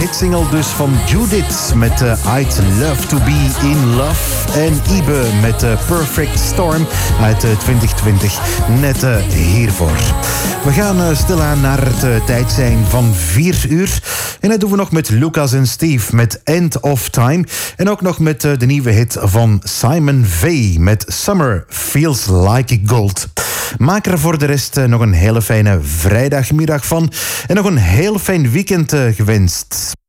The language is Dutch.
hitsingle dus van Judith met I'd Love to Be in Love. En Ibe met Perfect Storm uit 2020. Net hiervoor. We gaan stilaan naar het tijd zijn van 4 uur. En dat doen we nog met Lucas en Steve met End of Time. En ook nog met de nieuwe hit van Simon V met Summer Feels Like Gold. Maak er voor de rest nog een hele fijne vrijdagmiddag van. En nog een heel fijn weekend gewenst.